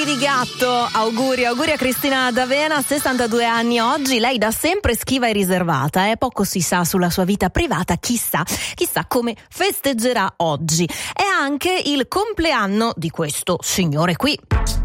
occhi di gatto. Auguri a Cristina D'Avena, 62 anni oggi. Lei da sempre schiva e riservata, poco si sa sulla sua vita privata, chissà come festeggerà oggi. È anche il compleanno di questo signore qui.